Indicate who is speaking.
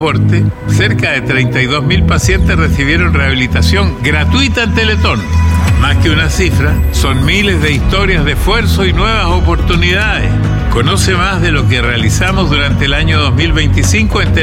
Speaker 1: cerca de 32.000 pacientes recibieron rehabilitación gratuita en Teletón. Más que una cifra, son miles de historias de esfuerzo y nuevas oportunidades. Conoce más de lo que realizamos durante el año 2025 en